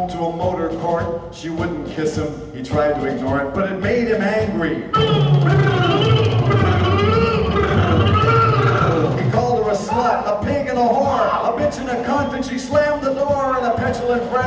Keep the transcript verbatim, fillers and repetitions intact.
home to a motor court. She wouldn't kiss him. He tried to ignore it, but it made him angry. He called her a slut, a pig and a whore, a bitch and a cunt, and she slammed the door in a petulant breath.